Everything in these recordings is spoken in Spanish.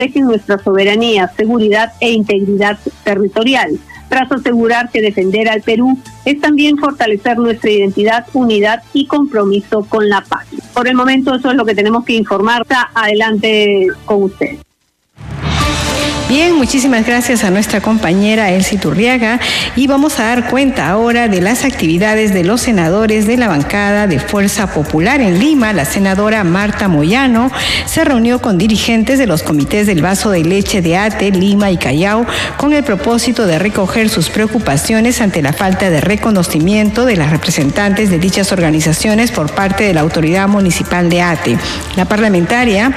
protegen nuestra soberanía, seguridad e integridad territorial, tras asegurar que defender al Perú es también fortalecer nuestra identidad, unidad y compromiso con la paz. Por el momento eso es lo que tenemos que informar. Adelante con usted. Bien, muchísimas gracias a nuestra compañera Elsie Turriaga y vamos a dar cuenta ahora de las actividades de los senadores de la bancada de Fuerza Popular en Lima. La senadora Marta Moyano se reunió con dirigentes de los comités del Vaso de Leche de Ate, Lima y Callao con el propósito de recoger sus preocupaciones ante la falta de reconocimiento de las representantes de dichas organizaciones por parte de la autoridad municipal de Ate. La parlamentaria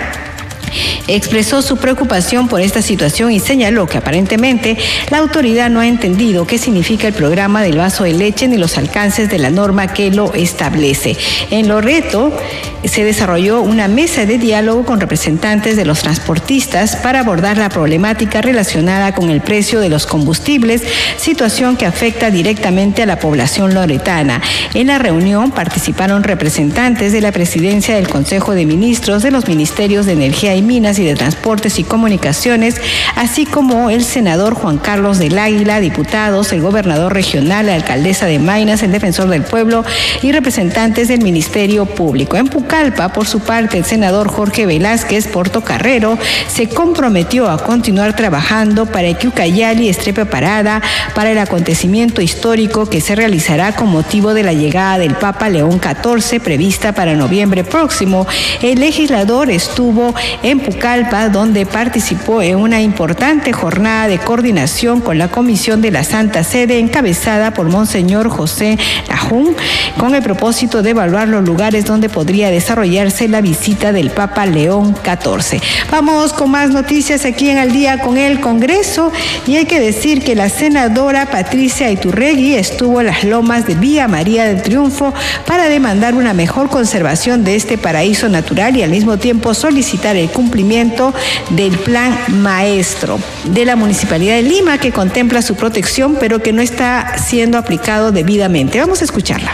expresó su preocupación por esta situación y señaló que aparentemente la autoridad no ha entendido qué significa el programa del vaso de leche ni los alcances de la norma que lo establece. En Loreto se desarrolló una mesa de diálogo con representantes de los transportistas para abordar la problemática relacionada con el precio de los combustibles, situación que afecta directamente a la población loretana. En la reunión participaron representantes de la Presidencia del Consejo de Ministros, de los Ministerios de Energía y Minas y de Transportes y Comunicaciones, así como el senador Juan Carlos del Águila, diputados, el gobernador regional, la alcaldesa de Maynas, el defensor del pueblo y representantes del Ministerio Público. En Pucallpa, por su parte, el senador Jorge Velázquez Portocarrero se comprometió a continuar trabajando para que Ucayali esté preparada para el acontecimiento histórico que se realizará con motivo de la llegada del Papa León XIV, prevista para noviembre próximo. El legislador estuvo en Pucallpa, donde participó en una importante jornada de coordinación con la Comisión de la Santa Sede, encabezada por Monseñor José Lajún, con el propósito de evaluar los lugares donde podría desarrollarse la visita del Papa León XIV. Vamos con más noticias aquí en Al Día con el Congreso, y hay que decir que la senadora Patricia Iturregui estuvo en las lomas de Villa María del Triunfo para demandar una mejor conservación de este paraíso natural y al mismo tiempo solicitar el cumplimiento del plan maestro de la Municipalidad de Lima, que contempla su protección pero que no está siendo aplicado debidamente. Vamos a escucharla.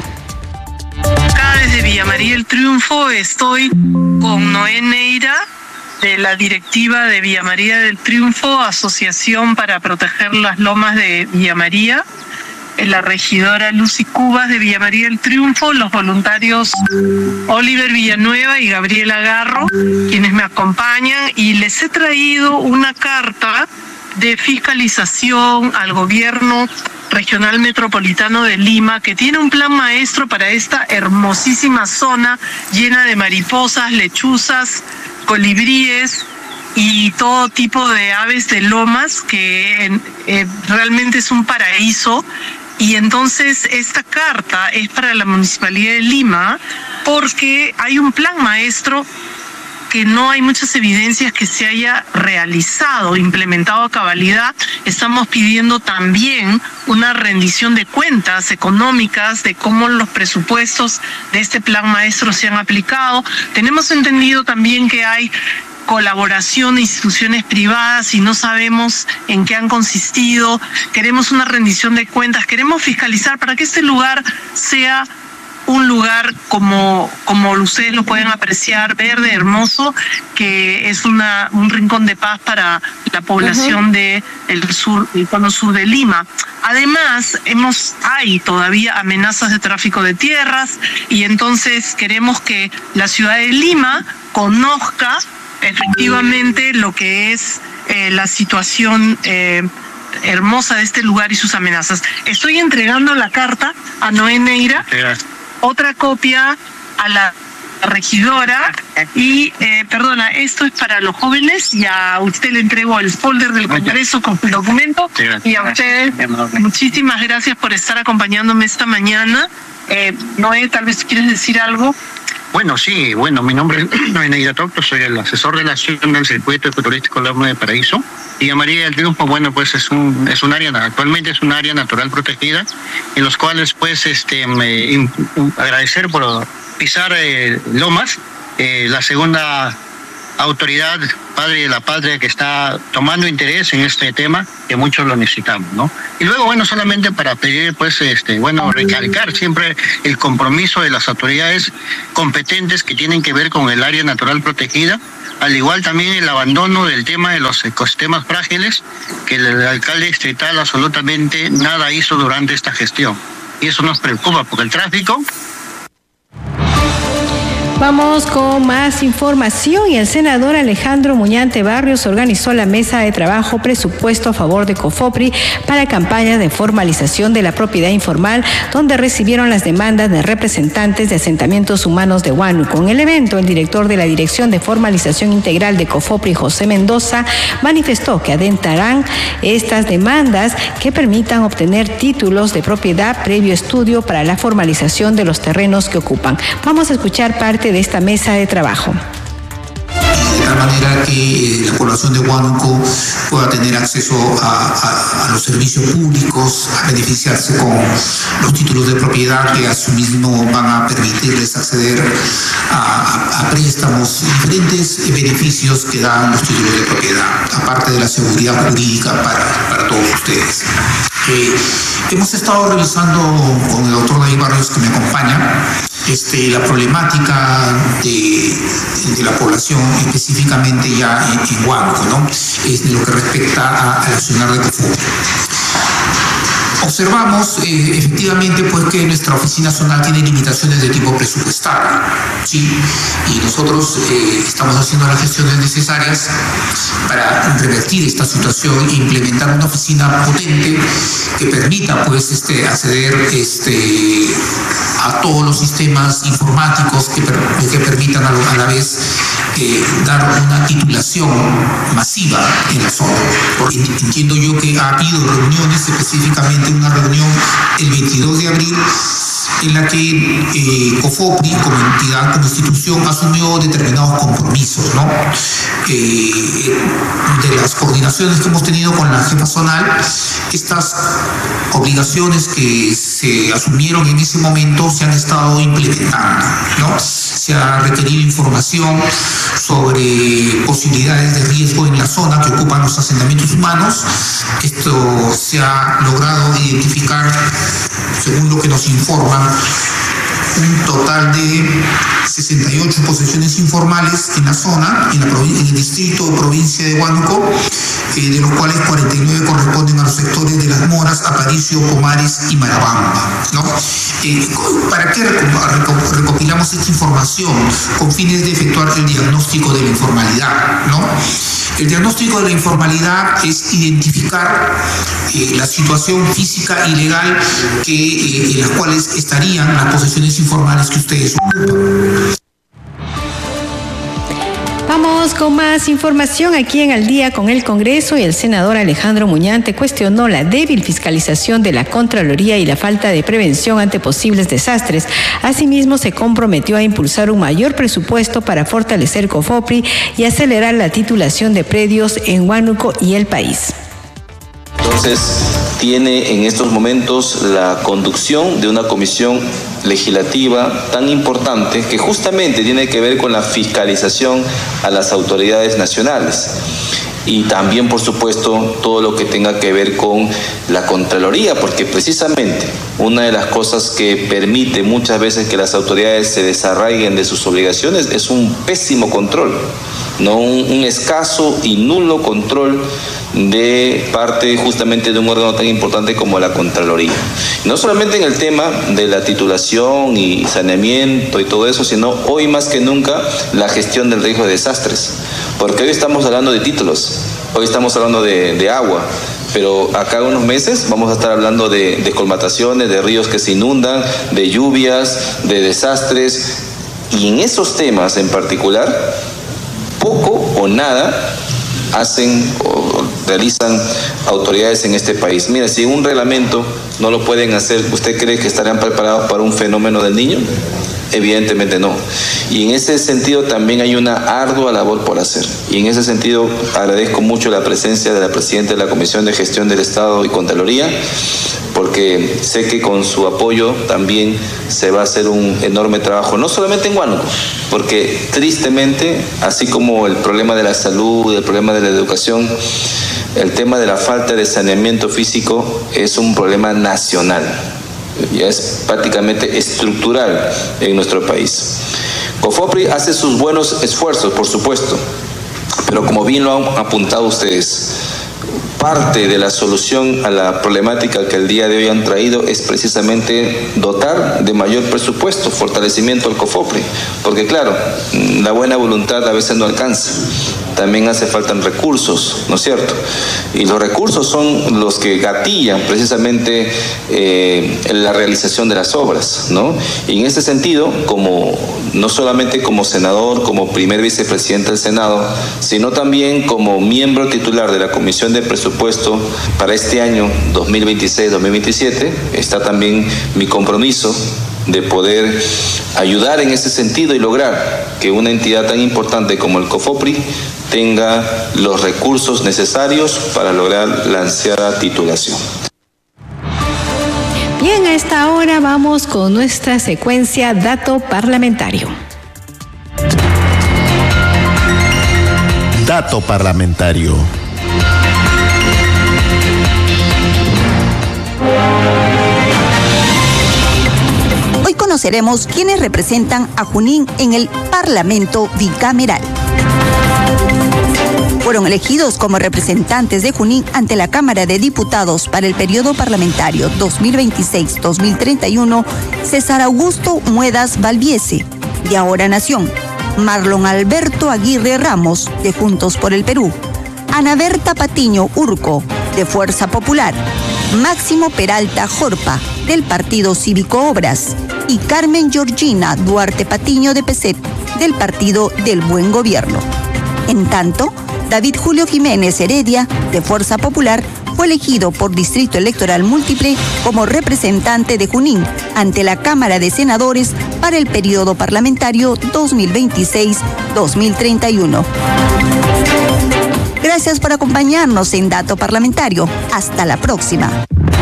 Acá desde Villa María del Triunfo estoy con Noé Neira, de la directiva de Villa María del Triunfo, Asociación para Proteger las Lomas de Villa María, la regidora Lucy Cubas de Villa María del Triunfo, los voluntarios Oliver Villanueva y Gabriela Garro, quienes me acompañan, y les he traído una carta de fiscalización al gobierno regional metropolitano de Lima, que tiene un plan maestro para esta hermosísima zona llena de mariposas, lechuzas, colibríes y todo tipo de aves de lomas, que realmente es un paraíso. Y entonces esta carta es para la Municipalidad de Lima porque hay un plan maestro que no hay muchas evidencias que se haya realizado, implementado a cabalidad. Estamos pidiendo también una rendición de cuentas económicas de cómo los presupuestos de este plan maestro se han aplicado. Tenemos entendido también que hay colaboración de instituciones privadas y no sabemos en qué han consistido. Queremos una rendición de cuentas, queremos fiscalizar para que este lugar sea un lugar como ustedes lo pueden apreciar, verde, hermoso, que es un rincón de paz para la población del sur, el cono sur de Lima. Además, hay todavía amenazas de tráfico de tierras, y entonces queremos que la ciudad de Lima conozca efectivamente lo que es la situación hermosa de este lugar y sus amenazas. Estoy entregando la carta a Noé Neira, otra copia a la regidora, y perdona, esto es para los jóvenes, y a usted le entrego el folder del Congreso con el documento, y a ustedes muchísimas gracias por estar acompañándome esta mañana. Noé, tal vez quieres decir algo. Bueno, sí, mi nombre es Noé Neira Tocto, soy el asesor de la acción del circuito ecoturístico Loma de Paraíso. Villa María del Triunfo, pues es un área, actualmente es un área natural protegida, en los cuales pues agradecer por pisar lomas, la segunda autoridad, padre de la patria, que está tomando interés en este tema, que muchos lo necesitamos, ¿no? Y luego, solamente para pedir, recalcar siempre el compromiso de las autoridades competentes que tienen que ver con el área natural protegida, al igual también el abandono del tema de los ecosistemas frágiles, que el alcalde distrital absolutamente nada hizo durante esta gestión. Y eso nos preocupa, porque el tráfico... Vamos con más información y el senador Alejandro Muñante Barrios organizó la mesa de trabajo presupuesto a favor de COFOPRI para campañas de formalización de la propiedad informal, donde recibieron las demandas de representantes de asentamientos humanos de Huánuco. En el evento, el director de la Dirección de Formalización Integral de COFOPRI, José Mendoza, manifestó que adentrarán estas demandas que permitan obtener títulos de propiedad previo estudio para la formalización de los terrenos que ocupan. Vamos a escuchar parte de esta mesa de trabajo. De tal manera que la población de Huánuco pueda tener acceso a los servicios públicos, a beneficiarse con los títulos de propiedad que a su mismo van a permitirles acceder a préstamos, diferentes beneficios que dan los títulos de propiedad, aparte de la seguridad jurídica para todos ustedes. Hemos estado revisando con el doctor David Barrios, que me acompaña, la problemática de la población, específicamente ya en Huánuco, ¿no? En lo que respecta al accionar de COFOPRI. Observamos efectivamente pues que nuestra oficina zonal tiene limitaciones de tipo presupuestario, ¿sí? Y nosotros estamos haciendo las gestiones necesarias para revertir esta situación e implementar una oficina potente que permita pues acceder a todos los sistemas informáticos que permitan a la vez dar una titulación masiva en la zona. Porque entiendo yo que ha habido reuniones, específicamente una reunión el 22 de abril en la que COFOPRI como entidad, como institución, asumió determinados compromisos, ¿no? De las coordinaciones que hemos tenido con la jefa zonal, estas obligaciones que se asumieron en ese momento se han estado implementando, ¿no? Se ha requerido información sobre posibilidades de riesgo en la zona que ocupan los asentamientos humanos. Esto se ha logrado identificar, según lo que nos informan, un total de 68 posesiones informales en la zona, en el distrito o provincia de Huánuco, de los cuales 49 corresponden a los sectores de Las Moras, Aparicio, Comares y Marabamba, ¿no? ¿Para qué recopilamos esta información? Con fines de efectuar el diagnóstico de la informalidad, ¿no? El diagnóstico de la informalidad es identificar la situación física y legal en las cuales estarían las posesiones informales que ustedes ocupan. Vamos con más información aquí en Al Día con el Congreso, y el senador Alejandro Muñante cuestionó la débil fiscalización de la Contraloría y la falta de prevención ante posibles desastres. Asimismo, se comprometió a impulsar un mayor presupuesto para fortalecer COFOPRI y acelerar la titulación de predios en Huánuco y el país. Entonces, tiene en estos momentos la conducción de una comisión legislativa tan importante que justamente tiene que ver con la fiscalización a las autoridades nacionales. Y también, por supuesto, todo lo que tenga que ver con la Contraloría, porque precisamente una de las cosas que permite muchas veces que las autoridades se desarraiguen de sus obligaciones es un pésimo control, no un escaso y nulo control de parte justamente de un órgano tan importante como la Contraloría. No solamente en el tema de la titulación y saneamiento y todo eso, sino hoy más que nunca la gestión del riesgo de desastres. Porque hoy estamos hablando de títulos, hoy estamos hablando de agua, pero acá unos meses vamos a estar hablando de colmataciones, de ríos que se inundan, de lluvias, de desastres, y en esos temas en particular, poco o nada hacen o realizan autoridades en este país. Mira, si un reglamento no lo pueden hacer, ¿usted cree que estarían preparados para un fenómeno del Niño? Evidentemente no. Y en ese sentido también hay una ardua labor por hacer. Y en ese sentido agradezco mucho la presencia de la presidenta de la Comisión de Gestión del Estado y Contraloría, porque sé que con su apoyo también se va a hacer un enorme trabajo, no solamente en Huánuco, porque tristemente, así como el problema de la salud, el problema de la educación, el tema de la falta de saneamiento físico es un problema nacional. Ya es prácticamente estructural en nuestro país. COFOPRI hace sus buenos esfuerzos, por supuesto, Pero como bien lo han apuntado ustedes, parte de la solución a la problemática que el día de hoy han traído es precisamente dotar de mayor presupuesto, fortalecimiento al COFOPRI, porque claro, la buena voluntad a veces no alcanza. También hace falta recursos, ¿no es cierto? Y los recursos son los que gatillan precisamente la realización de las obras, ¿no? Y en ese sentido, no solamente como senador, como primer vicepresidente del Senado, sino también como miembro titular de la Comisión de Presupuesto para este año 2026-2027, está también mi compromiso de poder ayudar en ese sentido y lograr que una entidad tan importante como el COFOPRI tenga los recursos necesarios para lograr la ansiada titulación. Bien, a esta hora vamos con nuestra secuencia Dato Parlamentario. Dato Parlamentario. Hoy conoceremos quiénes representan a Junín en el Parlamento bicameral. Fueron elegidos como representantes de Junín ante la Cámara de Diputados para el periodo parlamentario 2026-2031 César Augusto Muedas Valviese, de Ahora Nación, Marlon Alberto Aguirre Ramos, de Juntos por el Perú, Ana Berta Patiño Urco, de Fuerza Popular, Máximo Peralta Jorpa, del Partido Cívico Obras, y Carmen Georgina Duarte Patiño de PECET, del Partido del Buen Gobierno. En tanto, David Julio Jiménez Heredia, de Fuerza Popular, fue elegido por Distrito Electoral Múltiple como representante de Junín ante la Cámara de Senadores para el periodo parlamentario 2026-2031. Gracias por acompañarnos en Dato Parlamentario. Hasta la próxima.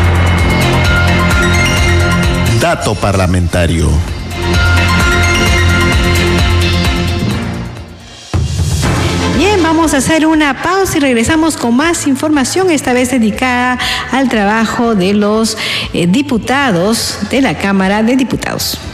Dato Parlamentario. Bien, vamos a hacer una pausa y regresamos con más información, esta vez dedicada al trabajo de los diputados de la Cámara de Diputados.